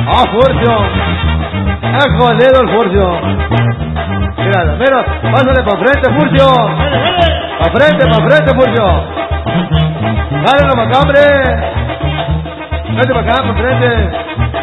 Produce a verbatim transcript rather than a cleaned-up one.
¡Ah, Furcio! ¡Es jodido el Furcio! Mira, mira, pásale para frente, Furcio. Pa' frente, pa' frente, Furcio. Dale, no, para acá, hombre. Vete para acá, pa' frente.